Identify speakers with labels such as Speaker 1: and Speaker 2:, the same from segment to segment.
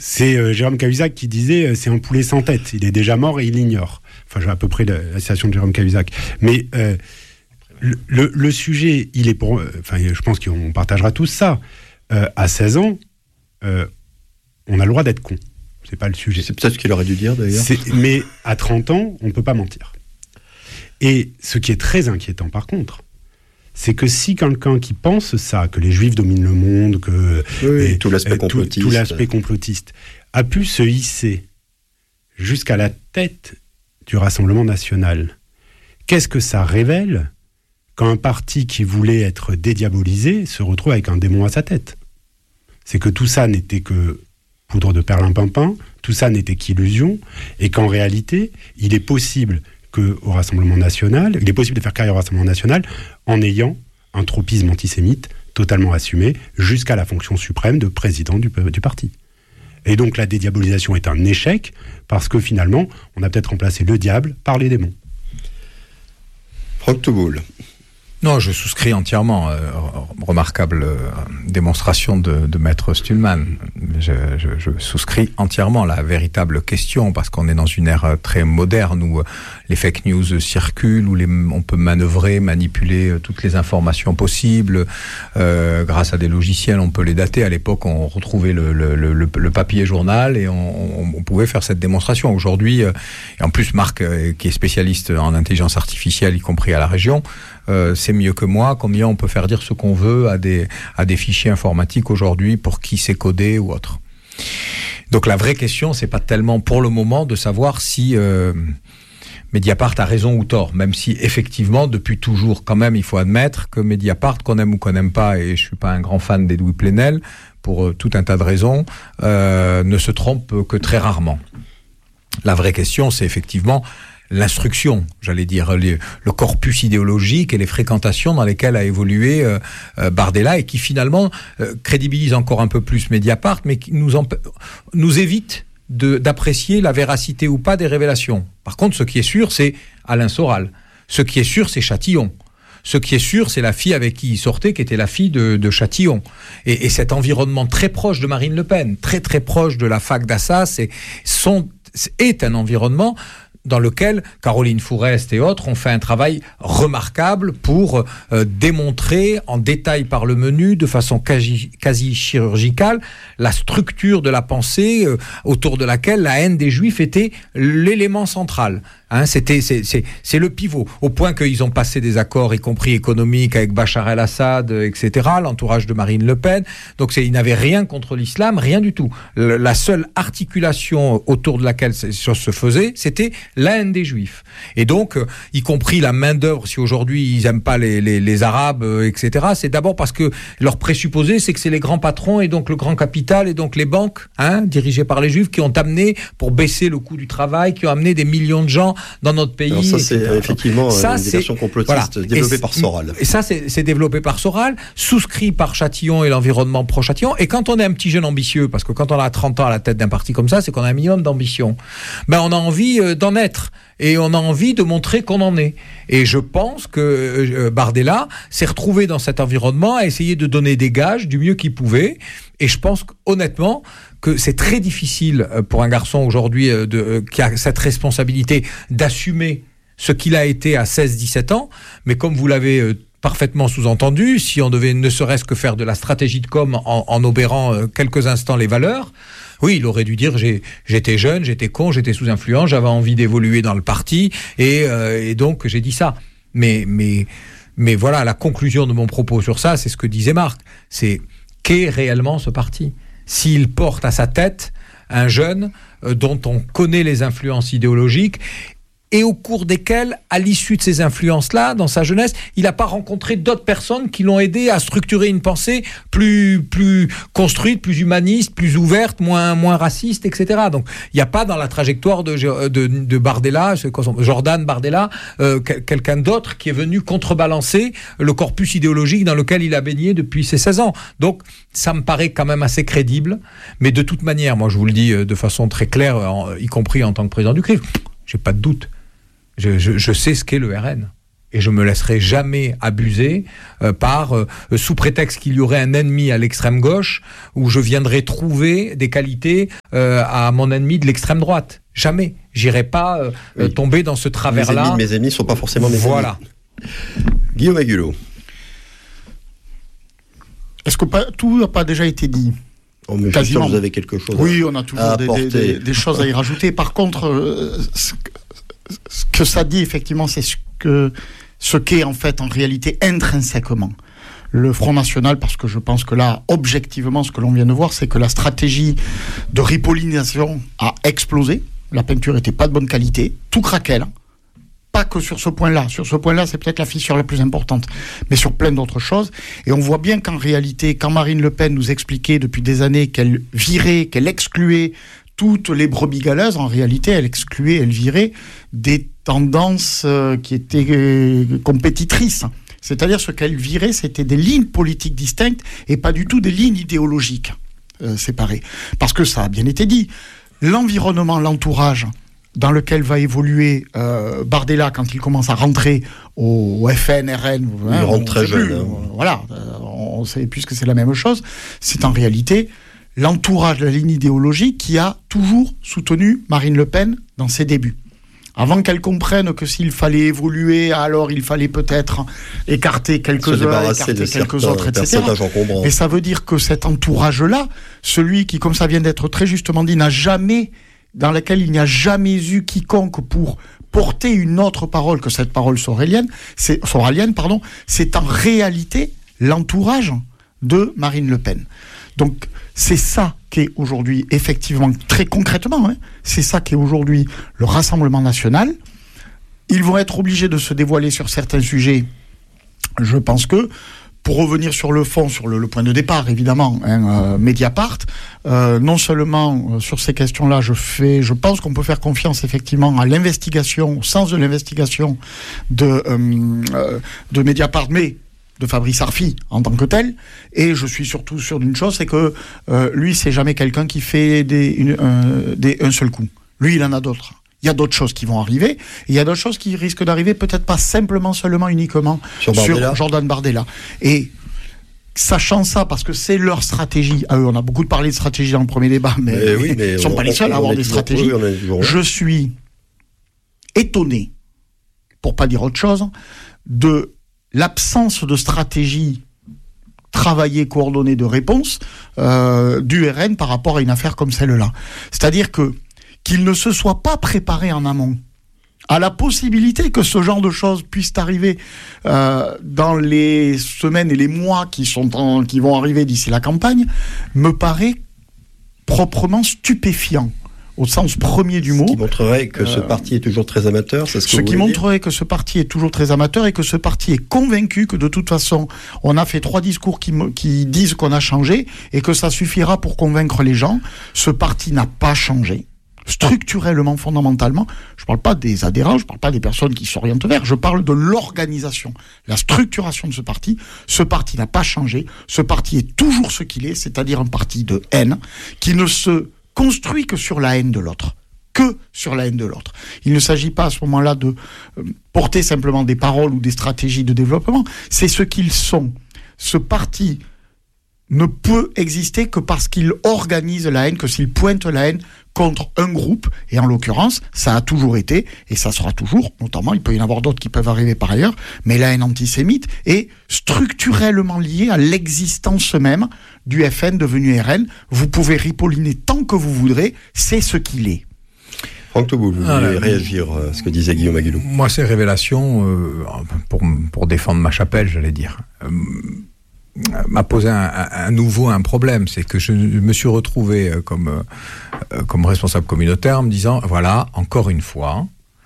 Speaker 1: C'est Jérôme Cahuzac qui disait c'est un poulet sans tête. Il est déjà mort et il l'ignore. Enfin, j'ai à peu près la citation de Jérôme Cahuzac. Mais le sujet, il est pour... je pense qu'on partagera tous ça. À 16 ans, on a le droit d'être con. C'est pas le sujet.
Speaker 2: C'est peut-être ce qu'il aurait dû dire, d'ailleurs.
Speaker 1: Mais à 30 ans, on ne peut pas mentir. Et ce qui est très inquiétant, par contre, c'est que si quelqu'un qui pense ça, que les Juifs dominent le monde, que
Speaker 2: tout l'aspect complotiste,
Speaker 1: tout l'aspect complotiste, a pu se hisser jusqu'à la tête du Rassemblement national, qu'est-ce que ça révèle quand un parti qui voulait être dédiabolisé se retrouve avec un démon à sa tête? C'est que tout ça n'était que poudre de perlimpinpin, tout ça n'était qu'illusion, et qu'en réalité, il est possible au Rassemblement national, il est possible de faire carrière au Rassemblement national en ayant un tropisme antisémite totalement assumé jusqu'à la fonction suprême de président du parti. Et donc la dédiabolisation est un échec parce que finalement, on a peut-être remplacé le diable par les démons.
Speaker 2: Franck Touboul.
Speaker 3: Non, je souscris entièrement. Remarquable démonstration de Maître Stühlmann. Je souscris entièrement. La véritable question, parce qu'on est dans une ère très moderne où les fake news circulent, où on peut manœuvrer, manipuler toutes les informations possibles. Grâce à des logiciels, on peut les dater. À l'époque, on retrouvait le papier journal et on pouvait faire cette démonstration. Aujourd'hui, et en plus Marc, qui est spécialiste en intelligence artificielle, y compris à la région, c'est mieux que moi combien on peut faire dire ce qu'on veut à des fichiers informatiques aujourd'hui pour qui c'est codé ou autre. Donc la vraie question, c'est pas tellement pour le moment de savoir si Mediapart a raison ou tort, même si effectivement depuis toujours quand même il faut admettre que Mediapart, qu'on aime ou qu'on n'aime pas, et je suis pas un grand fan d'Edoui Plenel pour tout un tas de raisons, ne se trompe que très rarement. La vraie question, c'est effectivement l'instruction, j'allais dire, le corpus idéologique et les fréquentations dans lesquelles a évolué Bardella et qui finalement crédibilise encore un peu plus Mediapart, mais qui nous évite d'apprécier la véracité ou pas des révélations. Par contre, ce qui est sûr, c'est Alain Soral. Ce qui est sûr, c'est Châtillon. Ce qui est sûr, c'est la fille avec qui il sortait, qui était la fille de Châtillon. Et cet environnement très proche de Marine Le Pen, très très proche de la fac d'Assas, est un environnement dans lequel Caroline Fourest et autres ont fait un travail remarquable pour démontrer en détail par le menu, de façon quasi chirurgicale, la structure de la pensée autour de laquelle la haine des Juifs était l'élément central. C'est le pivot, au point qu'ils ont passé des accords, y compris économiques, avec Bachar el-Assad, etc., l'entourage de Marine Le Pen. Donc ils n'avaient rien contre l'islam, rien du tout. La seule articulation autour de laquelle ces choses se faisaient, c'était la haine des Juifs. Et donc, y compris la main-d'œuvre, si aujourd'hui ils n'aiment pas les Arabes, etc., c'est d'abord parce que leur présupposé, c'est que c'est les grands patrons et donc le grand capital et donc les banques, dirigées par les Juifs, qui ont amené, pour baisser le coût du travail, qui ont amené des millions de gens dans notre pays.
Speaker 2: Alors ça, c'est effectivement une version complotiste développée par Soral.
Speaker 3: Et ça, c'est développé par Soral, souscrit par Châtillon et l'environnement pro-Châtillon. Et quand on est un petit jeune ambitieux, parce que quand on a 30 ans à la tête d'un parti comme ça, c'est qu'on a un minimum d'ambition, on a envie d'en être. Et on a envie de montrer qu'on en est. Et je pense que Bardella s'est retrouvé dans cet environnement à essayer de donner des gages du mieux qu'il pouvait. Et je pense honnêtement que c'est très difficile pour un garçon aujourd'hui qui a cette responsabilité d'assumer ce qu'il a été à 16-17 ans. Mais comme vous l'avez parfaitement sous-entendu, si on devait ne serait-ce que faire de la stratégie de com en obérant quelques instants les valeurs, oui, il aurait dû dire j'étais jeune, j'étais con, j'étais sous influence, j'avais envie d'évoluer dans le parti et donc j'ai dit ça. Mais voilà, la conclusion de mon propos sur ça, c'est ce que disait Marc. C'est qu'est réellement ce parti ? S'il porte à sa tête un jeune dont on connaît les influences idéologiques et au cours desquelles, à l'issue de ces influences-là, dans sa jeunesse, il n'a pas rencontré d'autres personnes qui l'ont aidé à structurer une pensée plus construite, plus humaniste, plus ouverte, moins raciste, etc. Donc, il n'y a pas dans la trajectoire de Bardella, Jordan Bardella, quelqu'un d'autre qui est venu contrebalancer le corpus idéologique dans lequel il a baigné depuis ses 16 ans. Donc, ça me paraît quand même assez crédible. Mais de toute manière, moi, je vous le dis de façon très claire, y compris en tant que président du CRIF, j'ai pas de doute. Je sais ce qu'est le RN. Et je me laisserai jamais abuser sous prétexte qu'il y aurait un ennemi à l'extrême gauche, où je viendrai trouver des qualités à mon ennemi de l'extrême droite. Jamais. J'irai pas tomber dans ce travers-là.
Speaker 2: Mes ennemis ne sont pas forcément mes
Speaker 3: voilà.
Speaker 2: Amis. Guillaume Agulot.
Speaker 4: Est-ce que tout n'a pas déjà été dit?
Speaker 2: Mais quasiment. Vous avez quelque chose
Speaker 4: oui, on a toujours des choses à y rajouter. Par contre, ce que ça dit, effectivement, c'est ce qu'est en fait, en réalité, intrinsèquement le Front National, parce que je pense que là, objectivement, ce que l'on vient de voir, c'est que la stratégie de ripollinisation a explosé. La peinture n'était pas de bonne qualité, tout craquait là. Pas que sur ce point-là. Sur ce point-là, c'est peut-être la fissure la plus importante, mais sur plein d'autres choses. Et on voit bien qu'en réalité, quand Marine Le Pen nous expliquait depuis des années qu'elle virait, qu'elle excluait toutes les brebis galeuses, en réalité, elle excluait, elle virait des tendances qui étaient compétitrices. C'est-à-dire ce qu'elle virait, c'était des lignes politiques distinctes et pas du tout des lignes idéologiques séparées. Parce que ça a bien été dit. L'environnement, l'entourage dans lequel va évoluer Bardella quand il commence à rentrer au FN, RN.
Speaker 2: Il rentre très jeune.
Speaker 4: Voilà, on sait puisque c'est la même chose. C'est en réalité l'entourage de la ligne idéologique qui a toujours soutenu Marine Le Pen dans ses débuts. Avant qu'elle comprenne que s'il fallait évoluer, alors il fallait peut-être écarter quelques-uns, écarter quelques autres, etc. Et ça veut dire que cet entourage-là, celui qui, comme ça vient d'être très justement dit, dans lequel il n'y a jamais eu quiconque pour porter une autre parole que cette parole soralienne, c'est en réalité l'entourage de Marine Le Pen. Donc c'est ça qu'est aujourd'hui, effectivement, très concrètement, c'est ça qu'est aujourd'hui le Rassemblement national. Ils vont être obligés de se dévoiler sur certains sujets. Je pense que, pour revenir sur le fond, sur le point de départ, évidemment, Mediapart, non seulement sur ces questions-là, je pense qu'on peut faire confiance effectivement à l'investigation, au sens de l'investigation de Mediapart, mais de Fabrice Arfi en tant que tel. Et je suis surtout sûr d'une chose, c'est que lui, c'est jamais quelqu'un qui fait un seul coup. Lui, il en a d'autres. Il y a d'autres choses qui vont arriver, et il y a d'autres choses qui risquent d'arriver, peut-être pas seulement uniquement sur Jordan Bardella. Et sachant ça, parce que c'est leur stratégie, on a beaucoup parlé de stratégie dans le premier débat, mais ils ne sont pas les seuls à avoir des stratégies. Je suis étonné, pour pas dire autre chose, de l'absence de stratégie travaillée, coordonnée de réponse du RN par rapport à une affaire comme celle-là. C'est-à-dire qu'il ne se soit pas préparé en amont à la possibilité que ce genre de choses puissent arriver dans les semaines et les mois qui vont arriver d'ici la campagne, me paraît proprement stupéfiant, au sens premier du mot.
Speaker 2: Ce qui montrerait que ce parti est toujours très amateur, c'est ce qui
Speaker 4: montrerait que ce parti est toujours très amateur et que ce parti est convaincu que de toute façon, on a fait 3 discours qui disent qu'on a changé et que ça suffira pour convaincre les gens. Ce parti n'a pas changé. Structurellement, fondamentalement, je ne parle pas des adhérents, je ne parle pas des personnes qui s'orientent vers, je parle de l'organisation, la structuration de ce parti. Ce parti n'a pas changé, ce parti est toujours ce qu'il est, c'est-à-dire un parti de haine, qui ne se construit que sur la haine de l'autre. Que sur la haine de l'autre. Il ne s'agit pas à ce moment-là de porter simplement des paroles ou des stratégies de développement, c'est ce qu'ils sont. Ce parti ne peut exister que parce qu'il organise la haine, que s'il pointe la haine contre un groupe, et en l'occurrence, ça a toujours été, et ça sera toujours, notamment, il peut y en avoir d'autres qui peuvent arriver par ailleurs, mais la haine antisémite est structurellement liée à l'existence même du FN devenu RN. Vous pouvez ripolliner tant que vous voudrez, c'est ce qu'il est.
Speaker 2: Franck Touboul, vous voulez réagir à ce que disait Guillaume Agulot?
Speaker 3: Moi, ces révélations, pour défendre ma chapelle, j'allais dire, m'a posé à nouveau un problème, c'est que je me suis retrouvé comme responsable communautaire en me disant, voilà, encore une fois,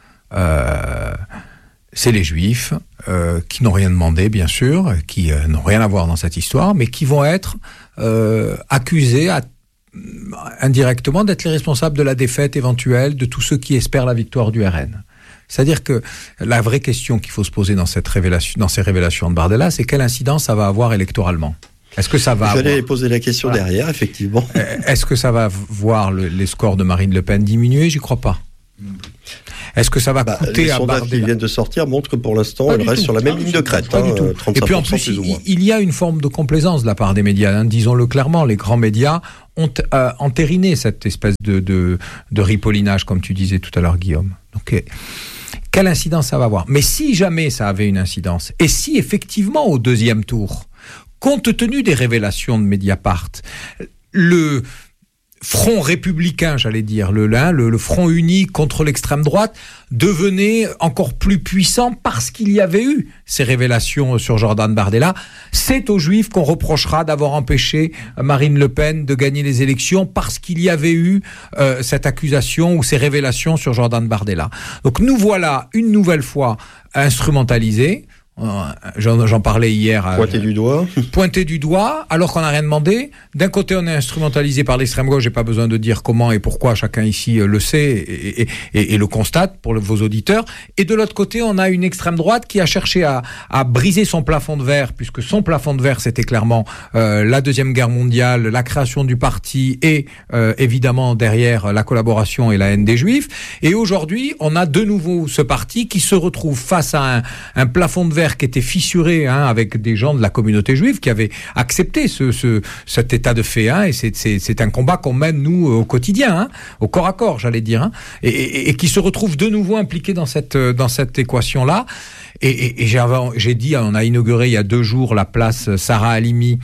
Speaker 3: c'est les Juifs qui n'ont rien demandé, bien sûr, qui n'ont rien à voir dans cette histoire, mais qui vont être accusés indirectement d'être les responsables de la défaite éventuelle de tous ceux qui espèrent la victoire du RN. C'est-à-dire que la vraie question qu'il faut se poser dans ces révélations de Bardella, c'est quelle incidence ça va avoir électoralement. Est-ce que ça va
Speaker 2: J'allais poser la question derrière, effectivement.
Speaker 3: Est-ce que ça va voir les scores de Marine Le Pen diminuer? J'y crois pas. Est-ce que ça va coûter à Bardella?
Speaker 2: Les sondages qui viennent de sortir montrent que pour l'instant, elle reste sur la même ligne de crête.
Speaker 3: Pas du tout. Et puis en plus, il y a une forme de complaisance de la part des médias. Disons-le clairement, les grands médias ont entériné cette espèce de ripollinage, comme tu disais tout à l'heure, Guillaume. Donc, quelle incidence ça va avoir? Mais si jamais ça avait une incidence, et si effectivement au deuxième tour, compte tenu des révélations de Mediapart, le front républicain, j'allais dire, le front uni contre l'extrême droite devenait encore plus puissant parce qu'il y avait eu ces révélations sur Jordan Bardella, c'est aux Juifs qu'on reprochera d'avoir empêché Marine Le Pen de gagner les élections parce qu'il y avait eu cette accusation ou ces révélations sur Jordan Bardella. Donc nous voilà une nouvelle fois instrumentalisés. J'en parlais hier. Pointé du doigt, alors qu'on n'a rien demandé. D'un côté, on est instrumentalisé par l'extrême gauche. J'ai pas besoin de dire comment et pourquoi. Chacun ici le sait et le constate pour vos auditeurs. Et de l'autre côté, on a une extrême droite qui a cherché à briser son plafond de verre, puisque son plafond de verre, c'était clairement la Deuxième Guerre mondiale, la création du parti et évidemment derrière la collaboration et la haine des Juifs. Et aujourd'hui, on a de nouveau ce parti qui se retrouve face à un plafond de verre qui était fissuré avec des gens de la communauté juive qui avaient accepté cet état de fait. Et c'est un combat qu'on mène, nous, au quotidien, au corps à corps, j'allais dire, et qui se retrouve de nouveau impliqué dans cette équation-là. Et j'ai dit, on a inauguré il y a 2 jours la place Sarah Halimi,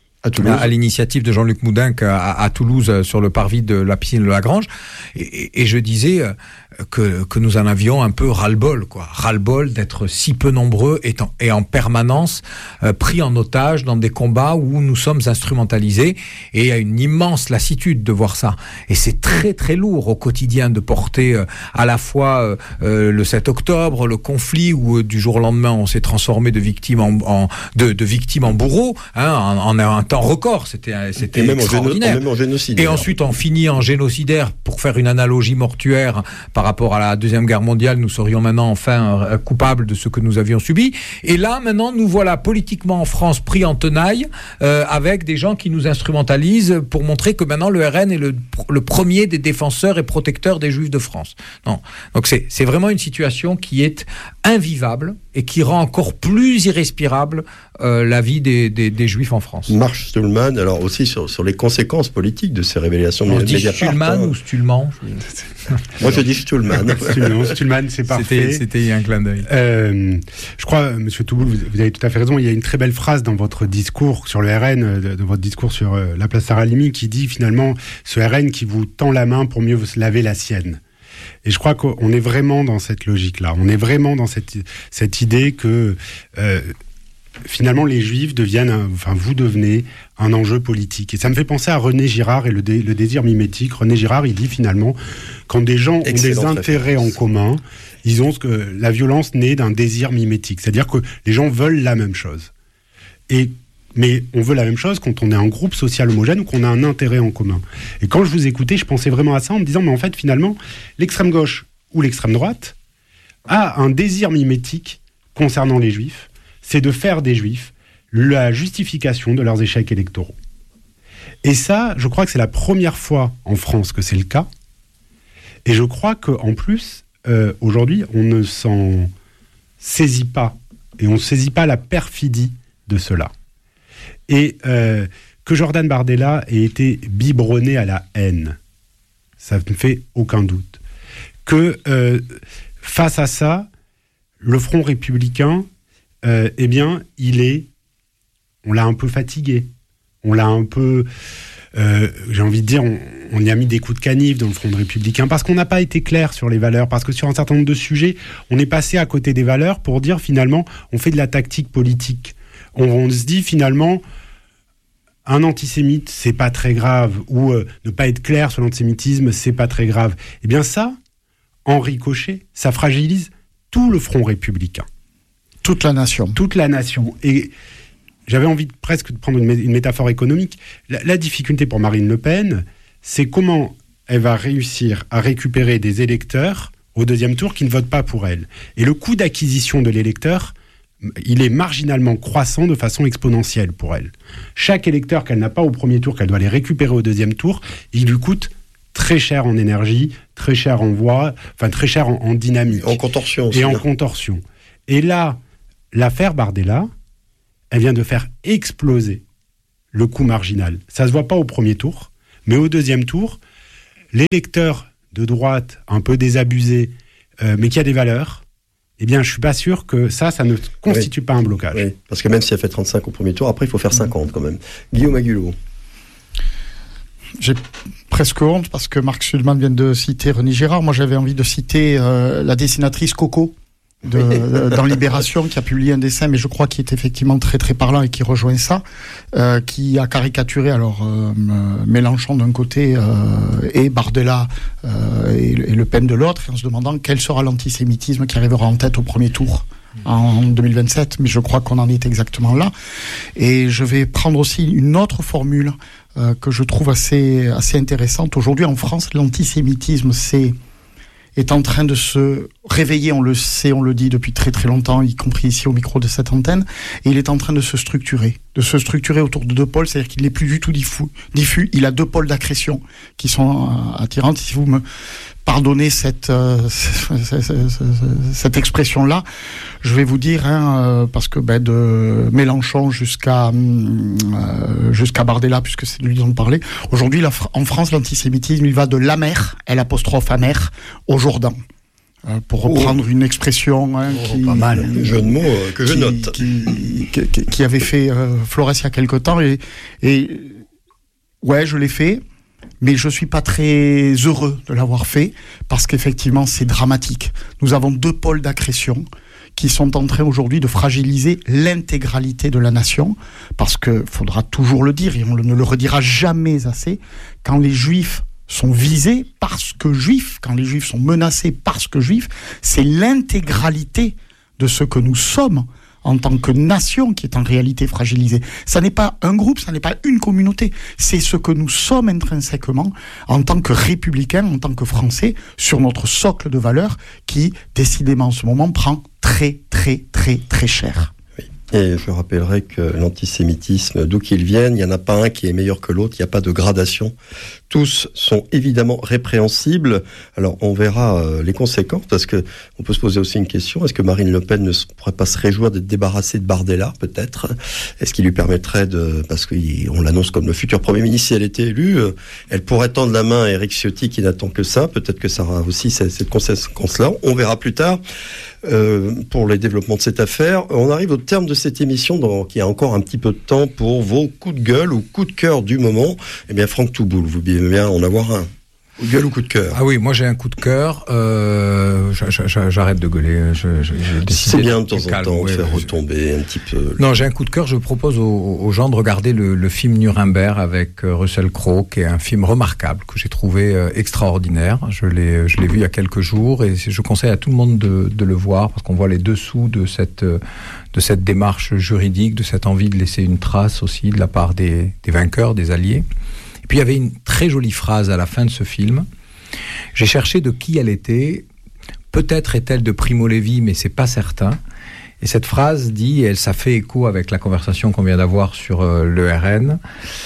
Speaker 3: à l'initiative de Jean-Luc Moudenc à Toulouse, sur le parvis de la piscine de Lagrange, et je disais que nous en avions un peu ras-le-bol, ras-le-bol d'être si peu nombreux et en permanence pris en otage dans des combats où nous sommes instrumentalisés, et il y a une immense lassitude de voir ça, et c'est très très lourd au quotidien de porter à la fois le 7 octobre, le conflit où du jour au lendemain on s'est transformé de victimes de victimes en bourreaux, en un temps record, c'était extraordinaire.
Speaker 2: Même en génocide.
Speaker 3: Et ensuite on finit en génocidaire, pour faire une analogie mortuaire par rapport à la Deuxième Guerre mondiale. Nous serions maintenant enfin coupables de ce que nous avions subi. Et là, maintenant, nous voilà politiquement en France pris en tenaille avec des gens qui nous instrumentalisent pour montrer que maintenant le RN est le premier des défenseurs et protecteurs des Juifs de France. Non. Donc c'est vraiment une situation qui est invivable et qui rend encore plus irrespirable la vie des Juifs en France.
Speaker 2: Marc Stuhlmann, alors aussi sur les conséquences politiques de ces révélations.
Speaker 3: On dit Stuhlmann ou Stuhlman?
Speaker 2: Moi je dis Stuhlmann.
Speaker 1: Stuhlmann, c'est parfait.
Speaker 3: C'était un clin d'œil.
Speaker 1: Je crois, Monsieur Touboul, vous avez tout à fait raison. Il y a une très belle phrase dans votre discours sur le RN, de votre discours sur la place Sarah Halimi, qui dit finalement ce RN qui vous tend la main pour mieux vous laver la sienne. Et je crois qu'on est vraiment dans cette logique-là. On est vraiment dans cette idée que finalement les Juifs vous devenez un enjeu politique. Et ça me fait penser à René Girard et le désir mimétique. René Girard, il dit finalement, quand des gens ont des intérêts en commun, ils ont la violence naît d'un désir mimétique. C'est-à-dire que les gens veulent la même chose. Mais on veut la même chose quand on est un groupe social homogène ou qu'on a un intérêt en commun. Et quand je vous écoutais, je pensais vraiment à ça en me disant, mais en fait, finalement, l'extrême gauche ou l'extrême droite a un désir mimétique concernant les Juifs, c'est de faire des Juifs la justification de leurs échecs électoraux. Et ça, je crois que c'est la première fois en France que c'est le cas. Et je crois qu'en plus, aujourd'hui, on ne s'en saisit pas. Et on ne saisit pas la perfidie de cela. Et que Jordan Bardella ait été biberonné à la haine, ça ne fait aucun doute. Que face à ça, le Front républicain, on l'a un peu fatigué. On l'a un peu, j'ai envie de dire, on y a mis des coups de canif dans le Front républicain parce qu'on n'a pas été clair sur les valeurs, parce que sur un certain nombre de sujets, on est passé à côté des valeurs pour dire finalement, on fait de la tactique politique. On se dit finalement, un antisémite, c'est pas très grave, ou ne pas être clair sur l'antisémitisme, c'est pas très grave. Eh bien ça, en ricochet, ça fragilise tout le Front républicain.
Speaker 4: Toute la nation.
Speaker 1: Toute la nation. Et j'avais envie presque de prendre une métaphore économique. La difficulté pour Marine Le Pen, c'est comment elle va réussir à récupérer des électeurs au deuxième tour qui ne votent pas pour elle. Et le coût d'acquisition de l'électeur, il est marginalement croissant de façon exponentielle pour elle. Chaque électeur qu'elle n'a pas au premier tour, qu'elle doit aller récupérer au deuxième tour, il lui coûte très cher en énergie, très cher en voix, enfin très cher en dynamique.
Speaker 2: En contorsion aussi.
Speaker 1: Et en contorsion. Et là, l'affaire Bardella, elle vient de faire exploser le coût marginal. Ça ne se voit pas au premier tour, mais au deuxième tour, l'électeur de droite, un peu désabusé, mais qui a des valeurs, eh bien, je ne suis pas sûr que ça ne constitue pas un blocage.
Speaker 2: Oui, parce que même si elle fait 35 au premier tour, après, il faut faire 50 quand même. Guillaume Agulot.
Speaker 4: J'ai presque honte parce que Marc Sudman vient de citer René Girard. Moi, j'avais envie de citer la dessinatrice Coco dans Libération, qui a publié un dessin, mais je crois qu'il est effectivement très très parlant et qui rejoint ça, qui a caricaturé Mélenchon d'un côté et Bardella et Le Pen de l'autre, en se demandant quel sera l'antisémitisme qui arrivera en tête au premier tour en 2027, mais je crois qu'on en est exactement là. Et je vais prendre aussi une autre formule que je trouve assez intéressante. Aujourd'hui, en France, l'antisémitisme est en train de se réveiller, on le sait, on le dit depuis très très longtemps, y compris ici au micro de cette antenne, et il est en train de se structurer autour de deux pôles, c'est-à-dire qu'il n'est plus du tout diffus, il a deux pôles d'accrétion qui sont attirantes. Si vous me pardonnez cette expression-là, je vais vous dire, parce que de Mélenchon jusqu'à Bardella, puisque c'est de lui dont on parlait, aujourd'hui en France, l'antisémitisme, il va de l'amer, L''amer, au Jourdain. Pour reprendre une expression
Speaker 2: pas mal, un jeu de mots que je note,
Speaker 4: qui avait fait Flores il y a quelque temps, et ouais, je l'ai fait, mais je suis pas très heureux de l'avoir fait parce qu'effectivement c'est dramatique. Nous avons deux pôles d'accrétion qui sont en train aujourd'hui de fragiliser l'intégralité de la nation, parce que faudra toujours le dire et on ne le redira jamais assez, quand les Juifs sont visés parce que juifs, quand les juifs sont menacés parce que juifs, c'est l'intégralité de ce que nous sommes en tant que nation qui est en réalité fragilisée. Ça n'est pas un groupe, ça n'est pas une communauté, c'est ce que nous sommes intrinsèquement en tant que républicains, en tant que Français, sur notre socle de valeurs qui, décidément en ce moment, prend très très très très cher.
Speaker 2: Et je rappellerai que l'antisémitisme, d'où qu'il vienne, il n'y en a pas un qui est meilleur que l'autre, il n'y a pas de gradation. Tous sont évidemment répréhensibles. Alors on verra les conséquences, parce que on peut se poser aussi une question, est-ce que Marine Le Pen ne pourrait pas se réjouir d'être débarrassée de Bardella, peut-être? Est-ce qu'il lui permettrait parce qu'on l'annonce comme le futur Premier ministre si elle était élue, elle pourrait tendre la main à Éric Ciotti qui n'attend que ça, peut-être que ça aura aussi cette conséquence-là, on verra plus tard. Pour les développements de cette affaire. On arrive au terme de cette émission, qui a encore un petit peu de temps pour vos coups de gueule ou coups de cœur du moment. Eh bien, Franck Touboul, vous pouvez bien en avoir un. Coup de gueule ou coup de cœur?
Speaker 3: Ah oui, moi j'ai un coup de cœur. J'arrête de gueuler.
Speaker 2: C'est bien de temps en temps de faire retomber un petit peu.
Speaker 3: Non, j'ai un coup de cœur. Je propose aux gens de regarder le film Nuremberg avec Russell Crowe, qui est un film remarquable que j'ai trouvé extraordinaire. Je l'ai vu il y a quelques jours et je conseille à tout le monde de le voir, parce qu'on voit les dessous de cette démarche juridique, de cette envie de laisser une trace aussi de la part des vainqueurs, des alliés. Puis il y avait une très jolie phrase à la fin de ce film. J'ai cherché de qui elle était. Peut-être est-elle de Primo Levi, mais c'est pas certain. Et cette phrase dit, et ça fait écho avec la conversation qu'on vient d'avoir sur le RN,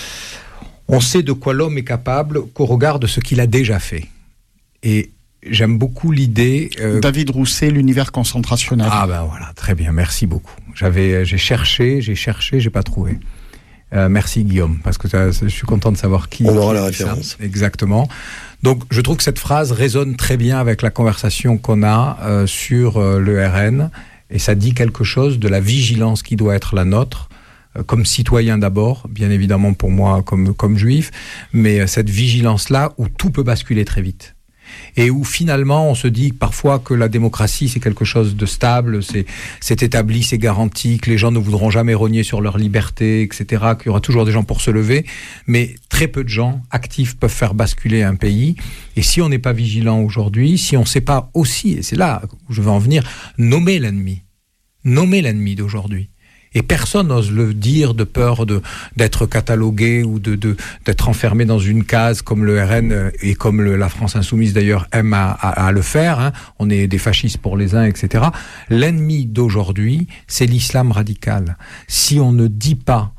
Speaker 3: on sait de quoi l'homme est capable qu'au regard de ce qu'il a déjà fait. Et j'aime beaucoup l'idée...
Speaker 4: David Rousset, l'univers concentrationnel.
Speaker 3: Ah ben voilà, très bien, merci beaucoup. J'ai cherché, j'ai pas trouvé. Merci Guillaume, parce que je suis content de savoir qui...
Speaker 2: On aura la référence.
Speaker 3: Exactement. Donc je trouve que cette phrase résonne très bien avec la conversation qu'on a sur le RN, et ça dit quelque chose de la vigilance qui doit être la nôtre, comme citoyen d'abord, bien évidemment pour moi comme juif, mais cette vigilance-là où tout peut basculer très vite. Et où finalement on se dit parfois que la démocratie c'est quelque chose de stable, c'est établi, c'est garanti, que les gens ne voudront jamais rogner sur leur liberté, etc., qu'il y aura toujours des gens pour se lever, mais très peu de gens actifs peuvent faire basculer un pays. Et si on n'est pas vigilant aujourd'hui, si on ne sait pas aussi, et c'est là où je veux en venir, nommer l'ennemi d'aujourd'hui. Et personne n'ose le dire de peur d'être catalogué ou d'être enfermé dans une case comme le RN et comme la France Insoumise d'ailleurs aime à le faire. Hein. On est des fascistes pour les uns, etc. L'ennemi d'aujourd'hui, c'est l'islam radical. Si on ne dit pas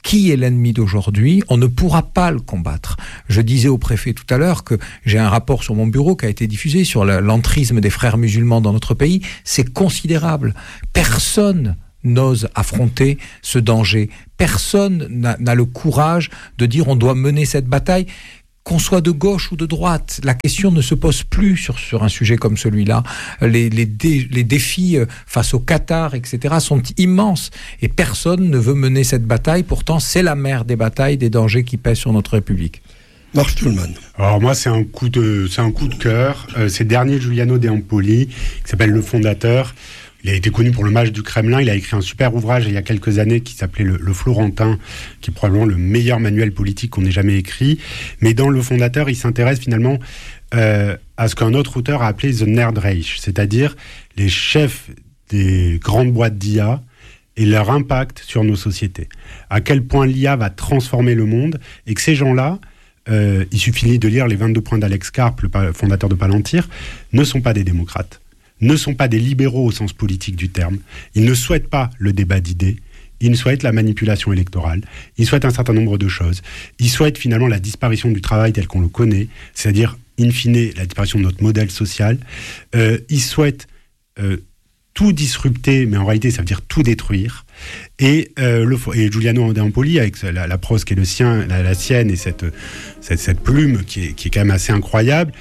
Speaker 3: qui est l'ennemi d'aujourd'hui, on ne pourra pas le combattre. Je disais au préfet tout à l'heure que j'ai un rapport sur mon bureau qui a été diffusé sur l'entrisme des frères musulmans dans notre pays. C'est considérable. Personne n'ose affronter ce danger. Personne n'a le courage de dire on doit mener cette bataille. Qu'on soit de gauche ou de droite, la question ne se pose plus sur un sujet comme celui-là. Les défis face au Qatar, etc., sont immenses. Et personne ne veut mener cette bataille. Pourtant, c'est la mère des batailles, des dangers qui pèsent sur notre République.
Speaker 2: Marc Stühlmann.
Speaker 1: Alors moi, c'est un coup de cœur. C'est le dernier Giuliano De Empoli, qui s'appelle Le Fondateur. Il a été connu pour le match du Kremlin. Il a écrit un super ouvrage il y a quelques années qui s'appelait le Florentin, qui est probablement le meilleur manuel politique qu'on ait jamais écrit. Mais dans Le Fondateur, il s'intéresse finalement à ce qu'un autre auteur a appelé The Nerd Reich, c'est-à-dire les chefs des grandes boîtes d'IA et leur impact sur nos sociétés. À quel point l'IA va transformer le monde et que ces gens-là, il suffit de lire les 22 points d'Alex Karp, le fondateur de Palantir, ne sont pas des démocrates. Ne sont pas des libéraux au sens politique du terme. Ils ne souhaitent pas le débat d'idées. Ils souhaitent la manipulation électorale. Ils souhaitent un certain nombre de choses. Ils souhaitent finalement la disparition du travail tel qu'on le connaît, c'est-à-dire, in fine, la disparition de notre modèle social. Ils souhaitent tout disrupter, mais en réalité, ça veut dire tout détruire. Et Giuliano De Empoli, avec la prose qui est la sienne, et cette plume qui est quand même assez incroyable,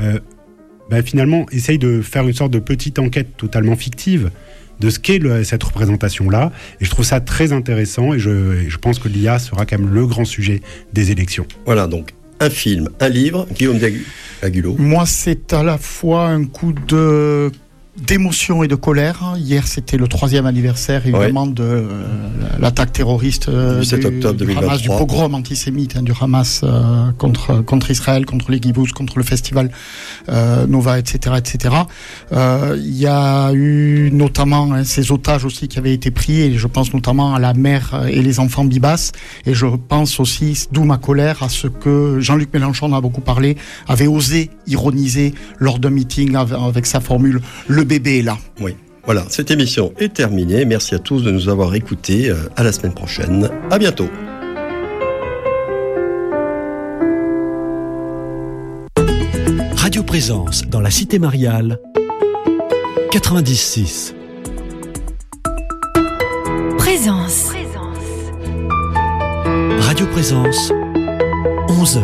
Speaker 1: finalement, essaye de faire une sorte de petite enquête totalement fictive de ce qu'est cette représentation-là. Et je trouve ça très intéressant et je pense que l'IA sera quand même le grand sujet des élections.
Speaker 2: Voilà, donc un film, un livre. Guillaume Agulot.
Speaker 4: Moi, c'est à la fois un coup d'émotion et de colère. Hier, c'était le 3e anniversaire, évidemment, de l'attaque terroriste
Speaker 2: du 7 octobre 2023.
Speaker 4: Hamas, du pogrom antisémite du Hamas contre Israël, contre les kibbutz, contre le festival Nova, etc., etc. Il y a eu notamment ces otages aussi qui avaient été pris, et je pense notamment à la mère et les enfants Bibas, et je pense aussi, d'où ma colère, à ce que Jean-Luc Mélenchon en a beaucoup parlé, avait osé ironiser lors d'un meeting avec sa formule « le bébé est là ».
Speaker 2: Oui. Voilà, cette émission est terminée. Merci à tous de nous avoir écoutés. À la semaine prochaine. À bientôt.
Speaker 5: Radio Présence dans la Cité Mariale, 90.6.
Speaker 6: Présence.
Speaker 5: Radio Présence, 11h.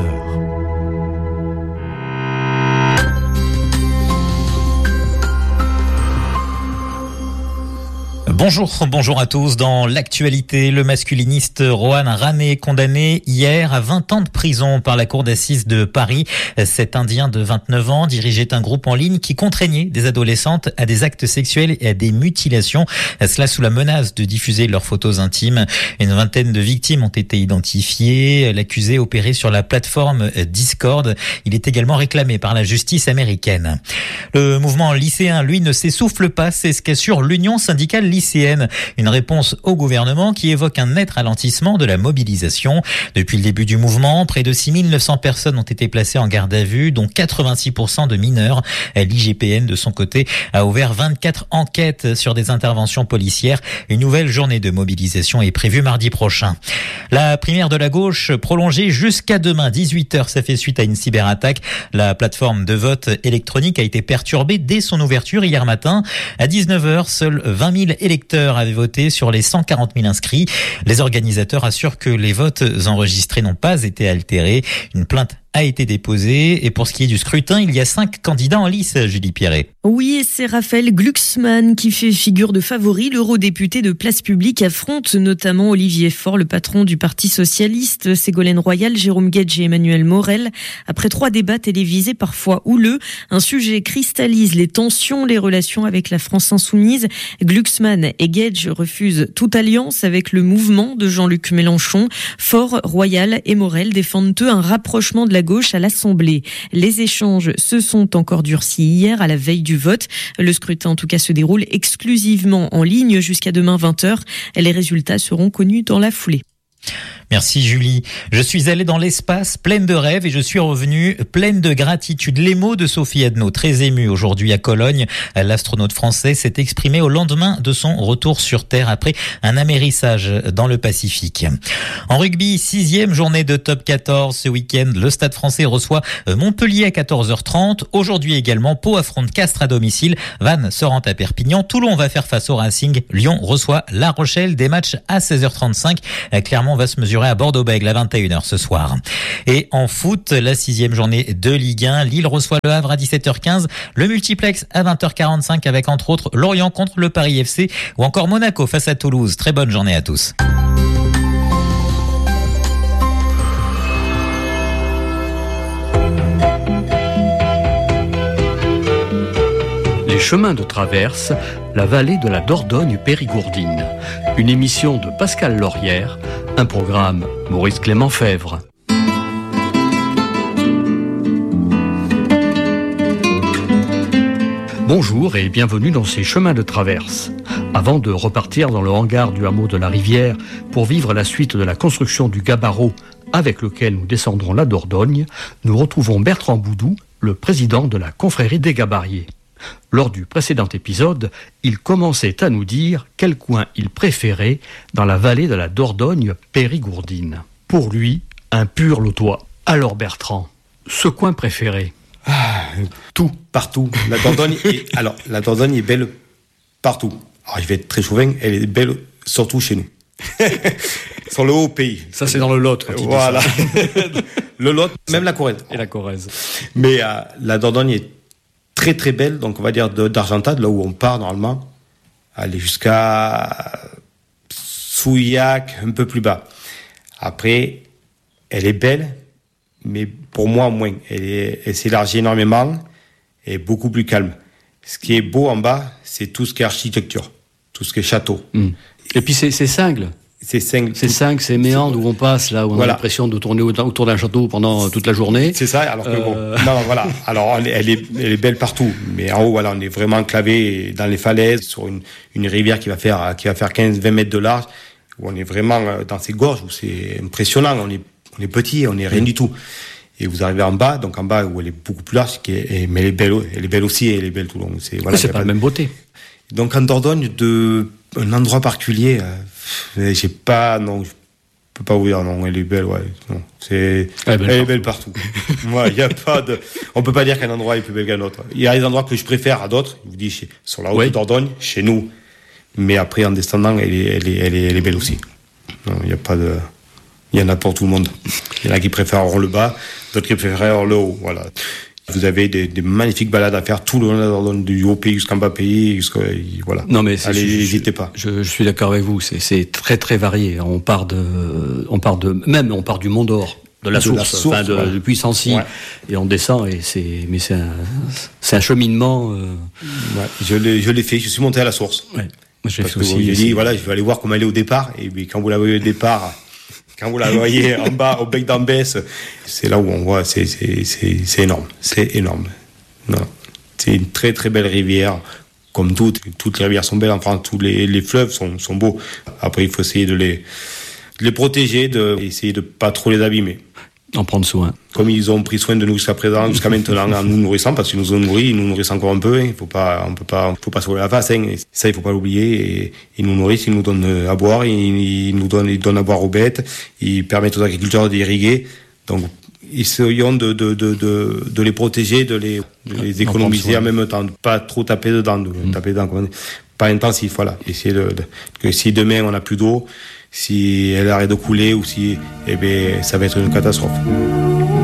Speaker 7: Bonjour à tous. Dans l'actualité, le masculiniste Rohan Rane, condamné hier à 20 ans de prison par la cour d'assises de Paris. Cet Indien de 29 ans dirigeait un groupe en ligne qui contraignait des adolescentes à des actes sexuels et à des mutilations. Cela sous la menace de diffuser leurs photos intimes. Une vingtaine de victimes ont été identifiées. L'accusé opérait sur la plateforme Discord. Il est également réclamé par la justice américaine. Le mouvement lycéen, lui, ne s'essouffle pas. C'est ce qu'assure l'Union syndicale lycéenne. Une réponse au gouvernement qui évoque un net ralentissement de la mobilisation. Depuis le début du mouvement, près de 6 900 personnes ont été placées en garde à vue, dont 86% de mineurs. L'IGPN, de son côté, a ouvert 24 enquêtes sur des interventions policières. Une nouvelle journée de mobilisation est prévue mardi prochain. La primaire de la gauche prolongée jusqu'à demain, 18h. Ça fait suite à une cyberattaque. La plateforme de vote électronique a été perturbée dès son ouverture hier matin. À 19h, seuls 20 000 électeurs avaient voté sur les 140 000 inscrits. Les organisateurs assurent que les votes enregistrés n'ont pas été altérés. Une plainte a été déposée. Et pour ce qui est du scrutin, il y a 5 candidats en lice, Julie Pierret.
Speaker 6: Oui, et c'est Raphaël Glucksmann qui fait figure de favori. L'eurodéputé de Place Publique affronte notamment Olivier Faure, le patron du Parti Socialiste, Ségolène Royal, Jérôme Guedj et Emmanuel Morel. Après 3 débats télévisés parfois houleux, un sujet cristallise les tensions, les relations avec la France insoumise. Glucksmann et Guedj refusent toute alliance avec le mouvement de Jean-Luc Mélenchon. Faure, Royal et Morel défendent eux un rapprochement de la gauche à l'Assemblée. Les échanges se sont encore durcis hier à la veille du vote. Le scrutin en tout cas se déroule exclusivement en ligne jusqu'à demain 20h. Les résultats seront connus dans la foulée.
Speaker 7: Merci Julie. Je suis allée dans l'espace pleine de rêves et je suis revenue pleine de gratitude. Les mots de Sophie Adno, très émue aujourd'hui à Cologne. L'astronaute français s'est exprimé au lendemain de son retour sur Terre après un amérissage dans le Pacifique. En rugby, 6e journée de top 14 ce week-end. Le Stade français reçoit Montpellier à 14h30. Aujourd'hui également, Pau affronte Castres à domicile. Vannes se rend à Perpignan. Toulon va faire face au Racing. Lyon reçoit La Rochelle. Des matchs à 16h35. Clermont va se mesurer à Bordeaux-Bègles à 21h ce soir. Et en foot, la 6e journée de Ligue 1. Lille reçoit le Havre à 17h15. Le multiplex à 20h45 avec entre autres Lorient contre le Paris FC ou encore Monaco face à Toulouse. Très bonne journée à tous.
Speaker 8: Les chemins de traverse, la vallée de la Dordogne périgourdine. Une émission de Pascal Laurière, un programme Maurice Clément Fèvre. Bonjour et bienvenue dans ces chemins de traverse. Avant de repartir dans le hangar du hameau de la Rivière pour vivre la suite de la construction du gabarreau avec lequel nous descendrons la Dordogne, nous retrouvons Bertrand Boudou, le président de la confrérie des gabariers. Lors du précédent épisode, il commençait à nous dire quel coin il préférait dans la vallée de la Dordogne périgourdine. Pour lui, un pur lotois. Alors Bertrand, ce coin préféré?
Speaker 9: Tout, partout. La Dordogne est belle partout. Alors je vais être très chauvin, elle est belle surtout chez nous. Sur le haut pays.
Speaker 8: Ça c'est dans le Lot.
Speaker 9: Voilà. Le Lot, même la Corrèze.
Speaker 8: Et la Corrèze.
Speaker 9: Mais la Dordogne est très très belle, donc on va dire d'Argentade, là où on part normalement, aller jusqu'à Souillac, un peu plus bas. Après, elle est belle, mais pour moi moins. Elle s'élargit énormément et beaucoup plus calme. Ce qui est beau en bas, c'est tout ce qui est architecture, tout ce qui est château.
Speaker 8: Et puis c'est Singles.
Speaker 9: C'est
Speaker 8: Singles, c'est Méandre où on passe, là où on a l'impression de tourner autour d'un château pendant toute la journée.
Speaker 9: C'est ça, alors que bon. Non, voilà. Alors, elle est belle partout. Mais en haut, voilà, on est vraiment enclavé dans les falaises, sur une rivière qui va faire 15-20 mètres de large, où on est vraiment dans ces gorges, où c'est impressionnant. On est petit, on est rien du tout. Et vous arrivez en bas, donc en bas où elle est beaucoup plus large, mais elle est belle aussi, et elle est belle tout le long.
Speaker 8: C'est pas la même beauté.
Speaker 9: Donc en Dordogne, un endroit particulier, je peux pas vous dire, non, elle est belle, ouais. Non, elle est belle partout. Ouais, on peut pas dire qu'un endroit est plus bel qu'un autre. Il y a des endroits que je préfère à d'autres. Je vous dis, sur la haute Dordogne, chez nous. Mais après, en descendant, elle est belle aussi. Non, il y en a pour tout le monde. Il y en a qui préfèrent le bas, d'autres qui préfèrent le haut, voilà. Vous avez des magnifiques balades à faire tout le long de la Dordogne, du haut pays jusqu'en bas pays, voilà.
Speaker 8: Non mais
Speaker 9: allez, n'hésitez pas.
Speaker 8: Je suis d'accord avec vous, c'est très très varié. On part du Mont d'Or, de la source, depuis Sancy, et on descend et c'est un cheminement.
Speaker 9: Je l'ai fait, je suis monté à la source.
Speaker 8: Ouais. Moi je l'ai fait
Speaker 9: aussi. J'ai dit voilà, je vais aller voir comment elle est au départ, et puis quand vous la voyez au départ. Quand vous la voyez en bas, au bec d'Ambès, c'est là où on voit, c'est énorme. C'est énorme. Non. C'est une très très belle rivière. Comme toutes les rivières sont belles, enfin, tous les fleuves sont beaux. Après, il faut essayer de les protéger, essayer de pas trop les abîmer.
Speaker 8: En prendre soin.
Speaker 9: Comme ils ont pris soin de nous jusqu'à maintenant, en nous nourrissant, parce qu'ils nous ont nourris, ils nous nourrissent encore un peu, hein. Faut pas se voler la face, hein. Ça, il faut pas l'oublier. Et ils nous nourrissent, ils nous donnent à boire, ils donnent à boire aux bêtes, ils permettent aux agriculteurs d'irriguer. Donc, essayons de les protéger, de les économiser en même temps, de pas trop taper dedans, pas intensif, voilà. Essayer que si demain on n'a plus d'eau, si elle arrête de couler ou ça va être une catastrophe.